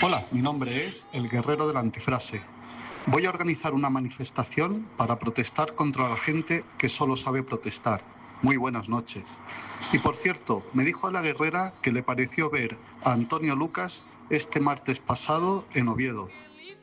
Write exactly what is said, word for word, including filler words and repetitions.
Hola, mi nombre es el Guerrero de la Antifrase. Voy a organizar una manifestación para protestar contra la gente que solo sabe protestar. Muy buenas noches. Y por cierto, me dijo la guerrera que le pareció ver a Antonio Lucas este martes pasado en Oviedo.